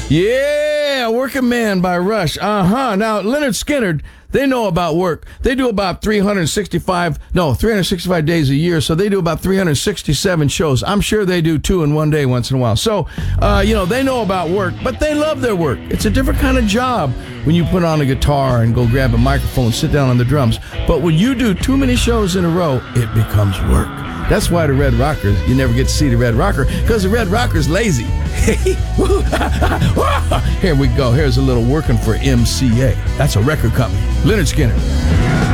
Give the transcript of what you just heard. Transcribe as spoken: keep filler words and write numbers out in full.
Yeah, Working Man by Rush. Uh-huh. Now, Leonard Skinner, they know about work. They do about three hundred sixty-five, no, three hundred sixty-five days a year, so they do about three hundred sixty-seven shows. I'm sure they do two in one day once in a while. So, uh, you know, they know about work, but they love their work. It's a different kind of job when you put on a guitar and go grab a microphone and sit down on the drums. But when you do too many shows in a row, it becomes work. That's why the Red Rockers, you never get to see the Red Rocker, because the Red Rocker's lazy. Here we go. Here's a little Working for M C A. That's a record company. Leonard Skinner.